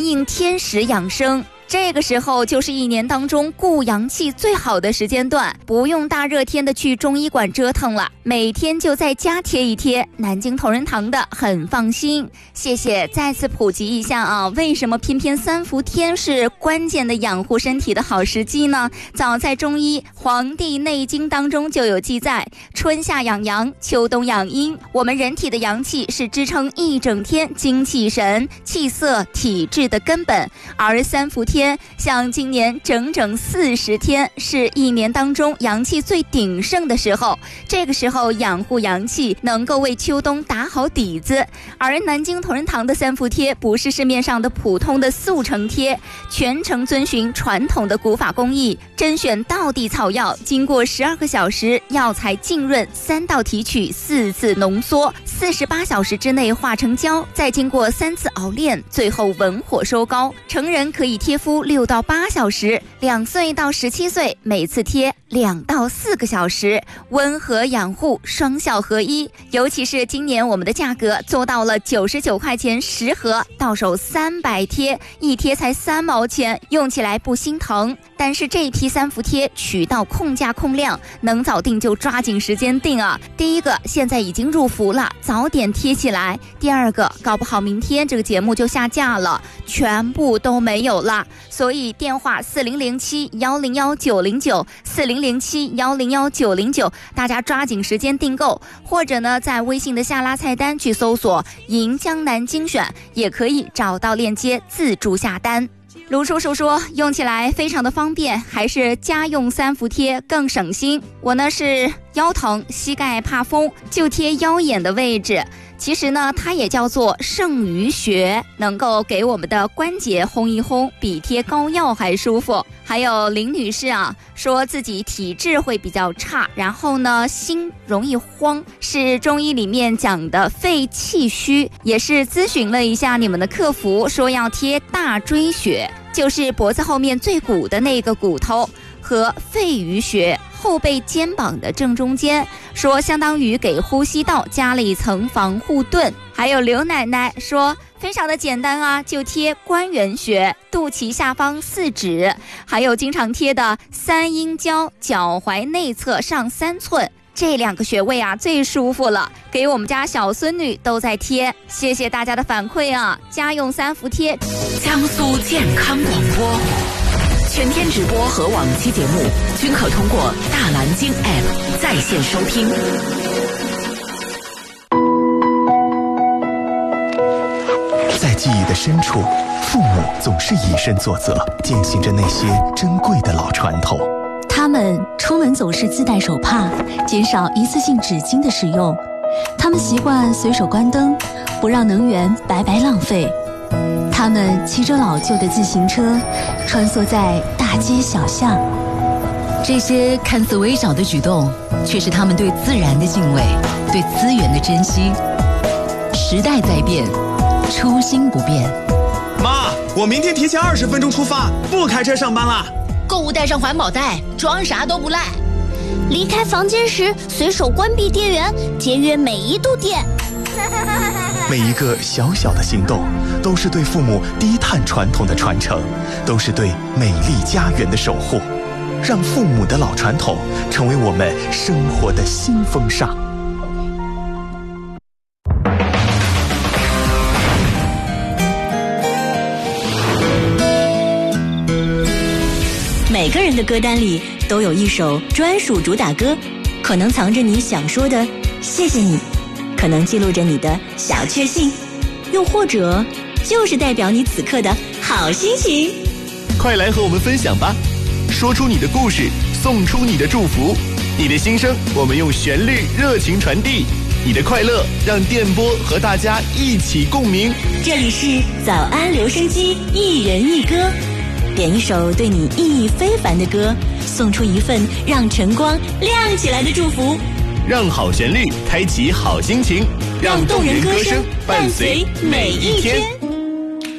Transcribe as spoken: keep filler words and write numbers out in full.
应天时养生。这个时候就是一年当中固阳气最好的时间段，不用大热天的去中医馆折腾了，每天就在家贴一贴，南京同仁堂的很放心。谢谢，再次普及一下啊，为什么偏偏三伏天是关键的养护身体的好时机呢？早在中医《黄帝内经》当中就有记载，春夏养阳，秋冬养阴。我们人体的阳气是支撑一整天精气神、气色、体质的根本，而三伏天像今年整整四十天，是一年当中阳气最鼎盛的时候。这个时候养护阳气，能够为秋冬打好底子。而南京同仁堂的三伏贴不是市面上的普通的速成贴，全程遵循传统的古法工艺，甄选道地草药，经过十二个小时药材浸润，三道提取，四次浓缩，四十八小时之内化成胶，再经过三次熬炼，最后文火收膏。成人可以贴敷六到八小时，两岁到十七岁每次贴两到四个小时，温和养护，双效合一。尤其是今年我们的价格做到了九十九块钱十盒，到手三百贴，一贴才三毛钱，用起来不心疼。但是这一批三伏贴渠道控价控量，能早订就抓紧时间订啊！第一个，现在已经入伏了，早点贴起来；第二个，搞不好明天这个节目就下架了，全部都没有了。所以电话四零零七幺零幺九零九四零零七幺零幺九零九，大家抓紧时间订购，或者呢，在微信的下拉菜单去搜索“银江南精选”，也可以找到链接自助下单。卢叔叔说用起来非常的方便，还是家用三伏贴更省心。我呢是腰疼、膝盖怕风，就贴腰眼的位置。其实呢，它也叫做肾俞穴，能够给我们的关节烘一烘，比贴膏药还舒服。还有林女士啊，说自己体质会比较差，然后呢心容易慌，是中医里面讲的肺气虚，也是咨询了一下你们的客服，说要贴大椎穴，就是脖子后面最骨的那个骨头，和肺俞穴，后背肩膀的正中间，说相当于给呼吸道加了一层防护盾。还有刘奶奶说非常的简单啊，就贴关元穴，肚脐下方四指，还有经常贴的三阴交，脚踝内侧上三寸，这两个穴位啊最舒服了，给我们家小孙女都在贴。谢谢大家的反馈啊！家用三伏贴， 江苏健康广播全天直播和往期节目均可通过大蓝鲸 App 在线收听。 在记忆的深处，父母总是以身作则，践行着那些珍贵的老传统。 他们出门总是自带手帕，减少一次性纸巾的使用。他们习惯随手关灯，不让能源白白浪费。他们骑着老旧的自行车，穿梭在大街小巷。 这些看似微小的举动，却是他们对自然的敬畏，对资源的珍惜。时代在变，初心不变。 妈，我明天提前二十分钟出发，不开车上班啦。 购物带上环保袋，装啥都不赖。 离开房间时随手关闭电源，节约每一度电。 每一个小小的行动，都是对父母低碳传统的传承，都是对美丽家园的守护。让父母的老传统成为我们生活的新风尚。 每个人的歌单里都有一首专属主打歌，可能藏着你想说的谢谢你，可能记录着你的小确幸，又或者就是代表你此刻的好心情。 快来和我们分享吧，说出你的故事，送出你的祝福，你的心声我们用旋律热情传递，你的快乐让电波和大家一起共鸣。 这里是早安留声机，一人一歌，点一首对你意义非凡的歌，送出一份让晨光亮起来的祝福， 让好旋律开启好心情，让动人歌声伴随每一天。